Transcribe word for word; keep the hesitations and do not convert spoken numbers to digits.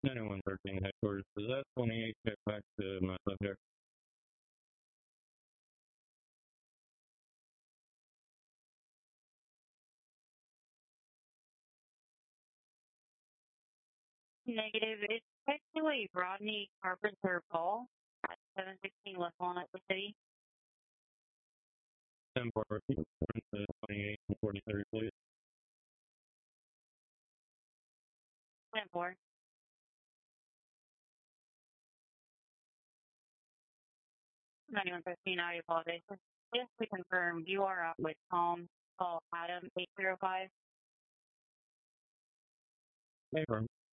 ninety-one thirteen headquarters. Is that twenty-eight check back to my subject? Negative. It's actually Rodney Carpenter Ball at seven sixteen West Walnut City. ten four, twenty-eight and forty-three, please. ten four. ninety-one fifteen, I apologize. Just to confirm, you are out with Tom, call Adam eight zero five. Hey,